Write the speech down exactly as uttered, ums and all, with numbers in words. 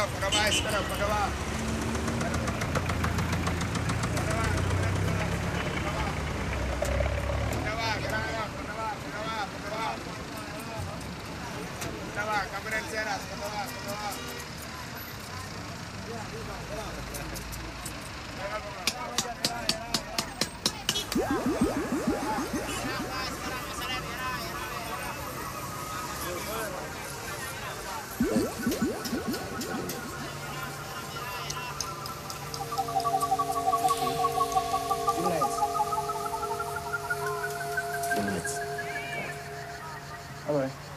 pagawa, espera, pagawa. Pagawa, pagawa, pagawa, pagawa, pagawa. Pagawa, kamera en ceras, pagawa, pagawa. Good night. All right.